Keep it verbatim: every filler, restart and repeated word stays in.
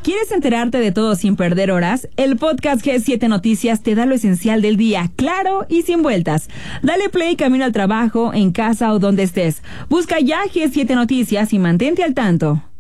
¿Quieres enterarte de todo sin perder horas? El podcast G siete Noticias te da lo esencial del día, claro y sin vueltas. Dale play camino al trabajo, en casa o donde estés. Busca ya G siete Noticias y mantente al tanto.